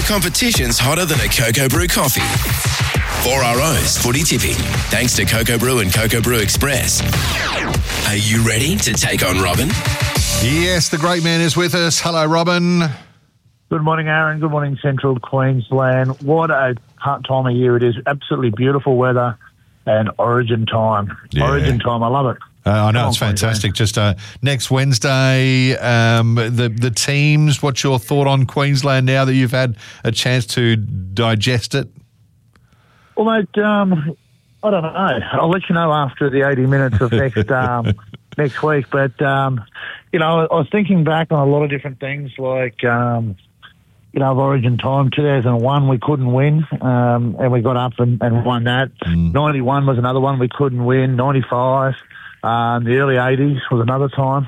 competition's hotter than a Cocoa Brew coffee. 4RO's Footy Tipping, thanks to Cocoa Brew and Cocoa Brew Express. Are you ready to take on Robin? Yes, the great man is with us. Hello, Robin. Good morning, Aaron. Good morning, Central Queensland. What a time of year it is. Absolutely beautiful weather and Origin time. Yeah. Origin time, I love it. I know, it's fantastic. Just next Wednesday, the teams, what's your thought on Queensland now that you've had a chance to digest it? Well, mate, I don't know. I'll let you know after the 80 minutes of next week. But, you know, I was thinking back on a lot of different things like, you know, of Origin time. 2001, we couldn't win, and we got up and won that. 91 was another one we couldn't win. 95, the early 80s was another time.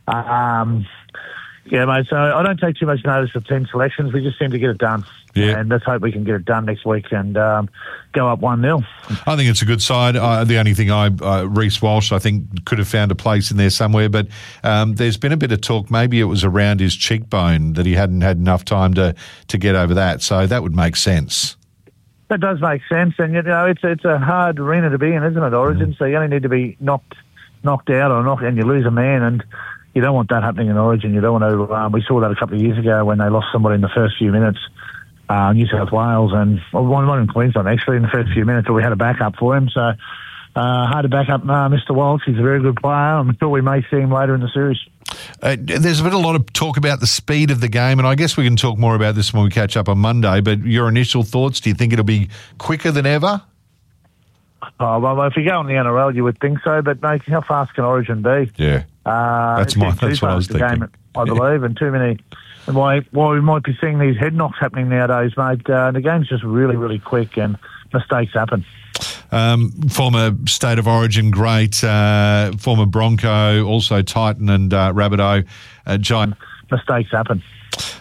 Yeah, mate, so I don't take too much notice of team selections. We just seem to get it done. Yeah. And let's hope we can get it done next week and go up 1-0. I think it's a good side. The only thing Reece Walsh, I think, could have found a place in there somewhere. But there's been a bit of talk, maybe it was around his cheekbone, that he hadn't had enough time to get over that. So that would make sense. That does make sense. And, you know, it's a hard arena to be in, isn't it, Origin? So you only need to be knocked out and you lose a man. And you don't want that happening in Origin. You don't want to. We saw that a couple of years ago when they lost somebody in the first few minutes, New South Wales, and one in Queensland actually in the first few minutes. But we had a backup for him, so hard to back up Mr. Walsh. He's a very good player. I'm sure we may see him later in the series. There's been a lot of talk about the speed of the game, and I guess we can talk more about this when we catch up on Monday. But your initial thoughts? Do you think it'll be quicker than ever? Oh, well, if you go on the NRL, you would think so. But mate, how fast can Origin be? Yeah. That's what I was thinking. Game, I believe, and too many. And why we might be seeing these head knocks happening nowadays, mate. The game's just really, really quick, and mistakes happen. Former State of Origin great, former Bronco, also Titan and Rabbitoh, Giant. Mistakes happen.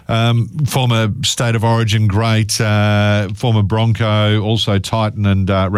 Former State of Origin great, former Bronco, also Titan and